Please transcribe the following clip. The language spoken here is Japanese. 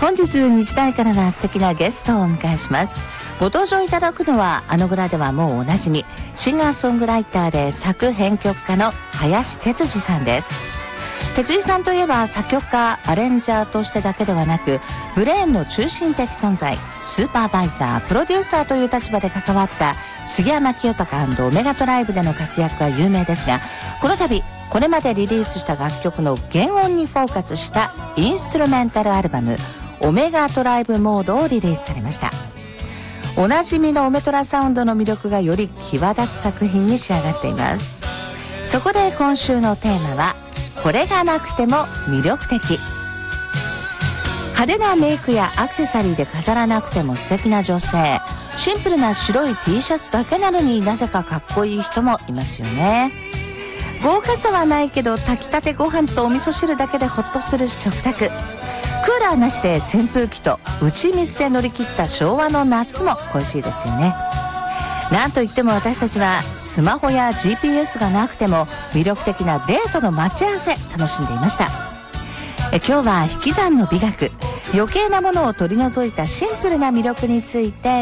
本日日大からは素敵なゲストをお迎えします。ご登場いただくのはあのぐらではもうおなじみ、シンガーソングライターで作編曲家の林哲司さんです。哲司さんといえば作曲家アレンジャーとしてだけではなく、ブレーンの中心的存在、スーパーバイザー、プロデューサーという立場で関わった杉山清隆&オメガトライブでの活躍が有名ですが、この度これまでリリースした楽曲の原音にフォーカスしたインストゥルメンタルアルバムオメガトライブモードをリリースされました。おなじみのオメトラサウンドの魅力がより際立つ作品に仕上がっています。そこで今週のテーマは、これがなくても魅力的。派手なメイクやアクセサリーで飾らなくても素敵な女性、シンプルな白い T シャツだけなのになぜかかっこいい人もいますよね。豪華さはないけど炊きたてご飯とお味噌汁だけでホッとする食卓、クーラーなしで扇風機と打ち水で乗り切った昭和の夏も恋しいですよね。なんといっても私たちはスマホや GPS がなくても魅力的なデートの待ち合わせ楽しんでいました。今日は引き算の美学、余計なものを取り除いたシンプルな魅力について